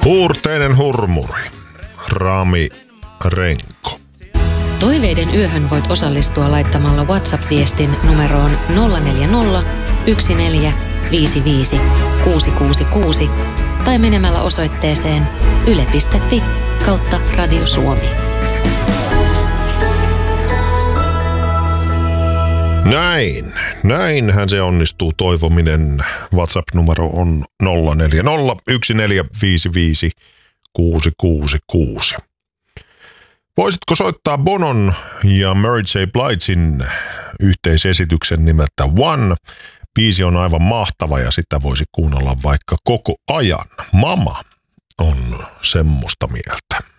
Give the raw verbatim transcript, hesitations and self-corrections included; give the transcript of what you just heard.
Huurteinen hurmuri. Rami Renko. Toiveiden yöhön voit osallistua laittamalla WhatsApp-viestin numeroon nolla neljä nolla, yksi neljä, viisi viisi, kuusi kuusi kuusi tai menemällä osoitteeseen yle piste fi kautta Radio Suomi. Näin, näinhän se onnistuu toivominen. WhatsApp-numero on nolla neljä nolla, yksi neljä, viisi viisi, kuusi kuusi kuusi. Voisitko soittaa Bonon ja Mary J. Bligein yhteisesityksen nimeltä One? Biisi on aivan mahtava ja sitä voisi kuunnella vaikka koko ajan. Mama on semmoista mieltä.